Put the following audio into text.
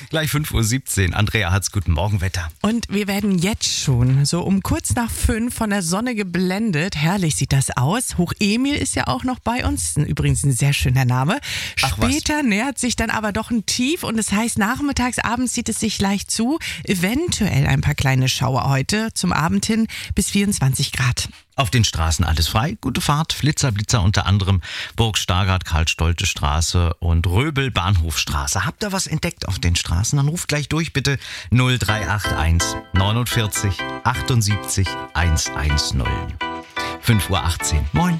Gleich 5:17 Uhr. Andrea hat's. Guten Morgen, Wetter. Und wir werden jetzt schon so um kurz nach 5 von der Sonne geblendet. Herrlich sieht das aus. Hoch Emil ist ja auch noch bei uns. Übrigens ein sehr schöner Name. Später nähert sich dann aber doch ein Tief und das heißt, nachmittags, abends zieht es sich leicht zu. Eventuell ein paar kleine Schauer heute zum Abend hin bis 24 Grad. Auf den Straßen alles frei. Gute Fahrt. Flitzer, Blitzer unter anderem. Burg Stargard, Karl-Stolte-Straße und Röbel, Bahnhofstraße. Habt ihr was entdeckt auf den Straßen? Dann ruft gleich durch bitte 0381 49 78 110. 5:18 Uhr. Moin.